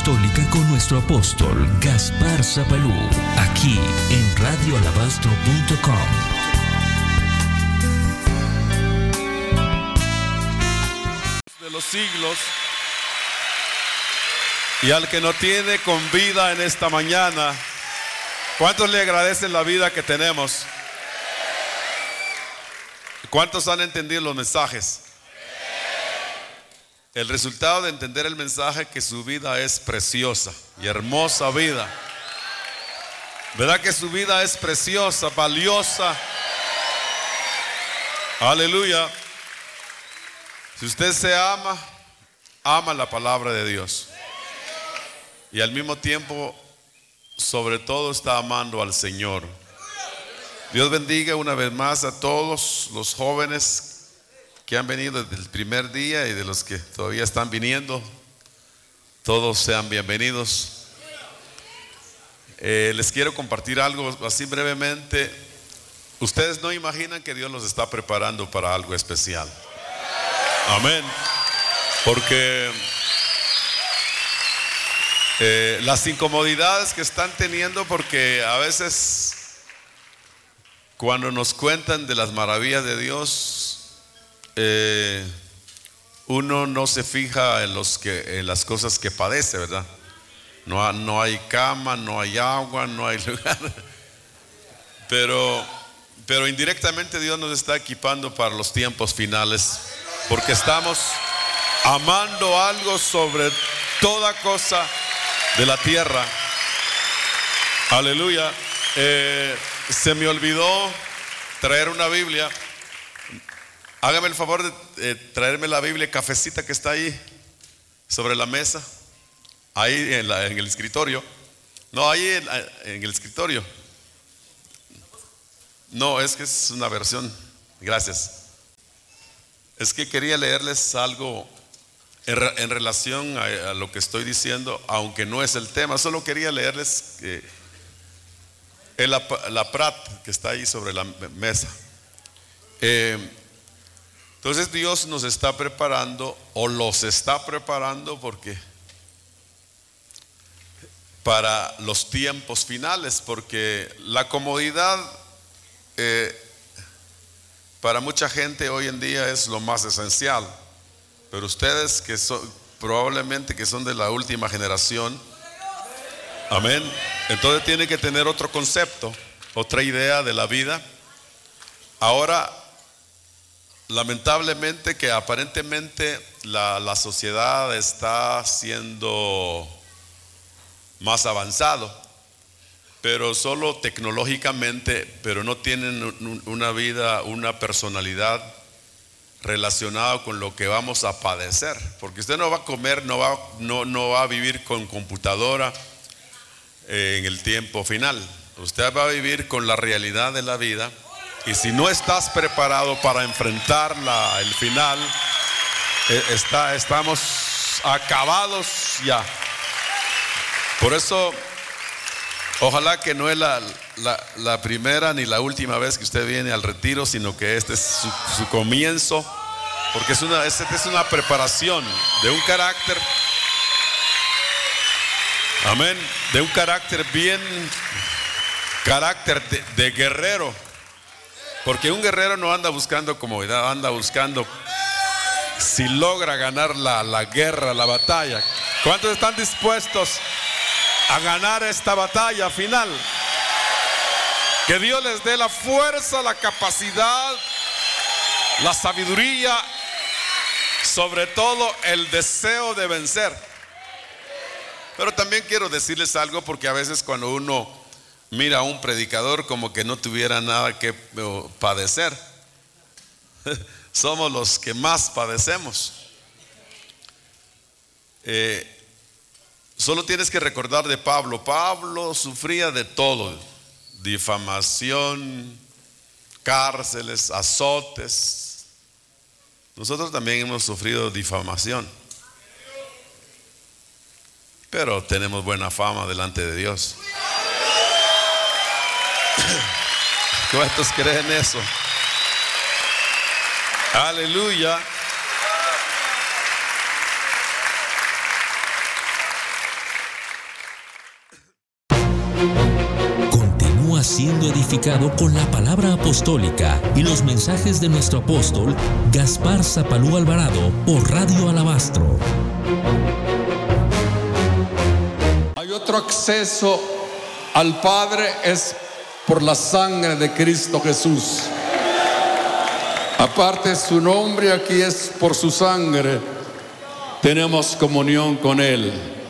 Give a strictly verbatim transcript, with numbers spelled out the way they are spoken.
Apostólica con nuestro apóstol Gaspar Zapalú, aquí en radio alabastro punto com. De los siglos, y al que no tiene con vida en esta mañana, ¿cuántos le agradecen la vida que tenemos? ¿Cuántos han entendido los mensajes? El resultado de entender el mensaje, que su vida es preciosa y hermosa vida. ¿Verdad que su vida es preciosa, valiosa? Aleluya. Si usted se ama, ama la palabra de Dios. Y al mismo tiempo, sobre todo, está amando al Señor. Dios bendiga una vez más a todos los jóvenes que han venido desde el primer día y de los que todavía están viniendo. Todos sean bienvenidos. Eh, les quiero compartir algo así brevemente. Ustedes no imaginan que Dios los está preparando para algo especial. Amén. Porque eh, las incomodidades que están teniendo, porque a veces cuando nos cuentan de las maravillas de Dios, Eh, uno no se fija en, los que, en las cosas que padece, ¿verdad? No, no hay cama, no hay agua, no hay lugar. Pero, pero indirectamente Dios nos está equipando para los tiempos finales, porque estamos amando algo sobre toda cosa de la tierra. Aleluya. Eh, se me olvidó traer una Biblia. Hágame el favor de eh, traerme la Biblia cafecita que está ahí sobre la mesa, ahí en, la, en el escritorio. No, ahí en, en el escritorio. No, es que es una versión. Gracias. Es que quería leerles algo en, en relación a, a lo que estoy diciendo, aunque no es el tema. Solo quería leerles que eh, la, la Prat que está ahí sobre la mesa. Eh, Entonces Dios nos está preparando, o los está preparando, porque para los tiempos finales, porque la comodidad eh, para mucha gente hoy en día es lo más esencial. Pero ustedes que son, probablemente que son de la última generación, amén, entonces tienen que tener otro concepto, otra idea de la vida. Ahora, lamentablemente, que aparentemente la, la sociedad está siendo más avanzado, pero solo tecnológicamente, pero no tienen una vida, una personalidad relacionada con lo que vamos a padecer, porque usted no va a comer, no va, no, no va a vivir con computadora eh, en el tiempo final. Usted va a vivir con la realidad de la vida. Y si no estás preparado para enfrentar la, el final, eh, está, estamos acabados ya. Por eso, ojalá que no es la, la, la primera ni la última vez que usted viene al retiro, sino que este es su, su comienzo, porque es una, esta es una preparación de un carácter, amén, de un carácter bien, carácter de, de guerrero. Porque un guerrero no anda buscando comodidad, anda buscando si logra ganar la, la guerra, la batalla. ¿Cuántos están dispuestos a ganar esta batalla final? Que Dios les dé la fuerza, la capacidad, la sabiduría, sobre todo el deseo de vencer. Pero también quiero decirles algo, porque a veces cuando uno mira a un predicador como que no tuviera nada que padecer. Somos los que más padecemos. Eh, solo tienes que recordar de Pablo. Pablo sufría de todo: difamación, cárceles, azotes. Nosotros también hemos sufrido difamación, pero tenemos buena fama delante de Dios. ¿Cuántos creen eso? Aleluya. siendo edificado con la palabra apostólica y los mensajes de nuestro apóstol Gaspar Zapalú Alvarado por Radio Alabastro. Hay otro acceso al Padre, es por la sangre de Cristo Jesús. Aparte su nombre, aquí es por su sangre. Tenemos comunión con Él.